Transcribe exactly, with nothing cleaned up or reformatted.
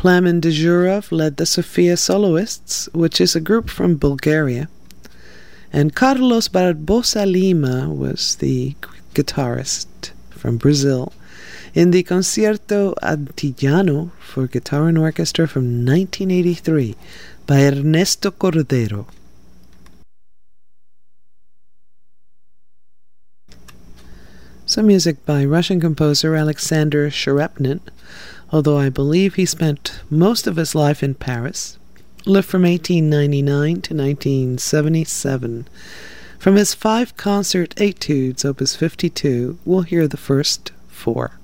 Plamen Dejurov led the Sofia Soloists, which is a group from Bulgaria. And Carlos Barbosa Lima was the guitarist from Brazil in the Concierto Antillano for Guitar and Orchestra from nineteen eighty-three by Ernesto Cordero. Some music by Russian composer Alexander Sharapnin, although I believe he spent most of his life in Paris. Lived from eighteen ninety-nine to nineteen seventy-seven. From his five concert etudes, opus fifty-two, we'll hear the first four.